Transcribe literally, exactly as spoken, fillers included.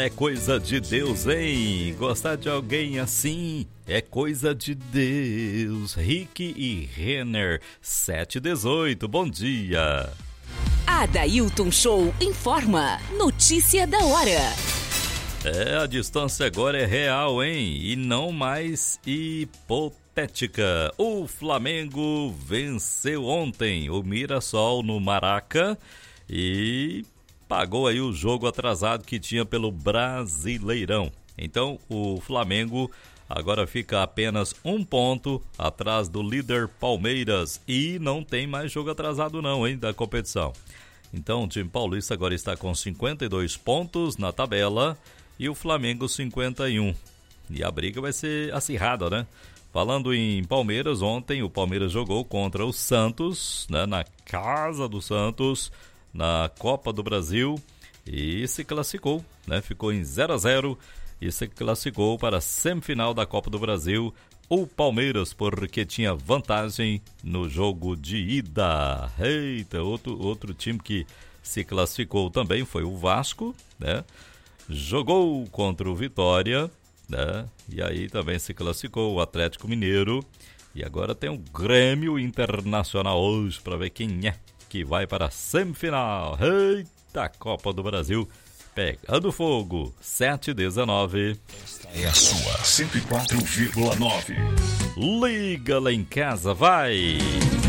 é coisa de Deus, hein? Gostar de alguém assim é coisa de Deus. Rick e Renner, sete e dezoito, bom dia. Adailton Show informa. Notícia da hora. É, a distância agora é real, hein? E não mais hipotética. O Flamengo venceu ontem o Mirassol no Maraca e pagou aí o jogo atrasado que tinha pelo Brasileirão. Então, o Flamengo agora fica apenas um ponto atrás do líder Palmeiras e não tem mais jogo atrasado não, hein, da competição. Então, o time paulista agora está com cinquenta e dois pontos na tabela e o Flamengo cinquenta e um. E a briga vai ser acirrada, né? Falando em Palmeiras, ontem o Palmeiras jogou contra o Santos, né, na casa do Santos, na Copa do Brasil e se classificou, né? Ficou em zero a zero e se classificou para a semifinal da Copa do Brasil. O Palmeiras, porque tinha vantagem no jogo de ida. Eita, outro, outro time que se classificou também foi o Vasco, né? Jogou contra o Vitória, né? E aí também se classificou o Atlético Mineiro. E agora tem o Grêmio Internacional hoje para ver quem é que vai para a semifinal. Eita, Copa do Brasil pegando fogo, sete e dezenove. Esta é a sua cento e quatro vírgula nove. Liga lá em casa, vai!